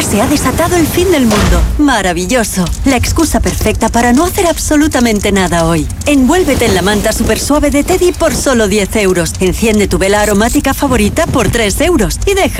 Ya se ha desatado el fin del mundo. ¡Maravilloso! La excusa perfecta para no hacer absolutamente nada hoy. Envuélvete en la manta super suave de Teddy por solo 10 euros. Enciende tu vela aromática favorita por 3 euros. Y deja